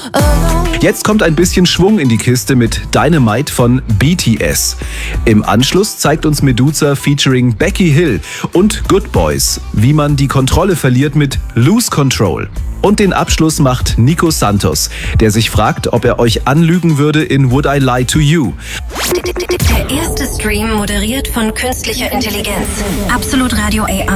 Jetzt kommt ein bisschen Schwung in die Kiste mit Dynamite von BTS. Im Anschluss zeigt uns Meduza featuring Becky Hill und Good Boys, wie man die Kontrolle verliert mit Lose Control. Und den Abschluss macht Nico Santos, der sich fragt, ob er euch anlügen würde in Would I Lie to You. Der erste Stream moderiert von künstlicher Intelligenz. Absolut Radio AI.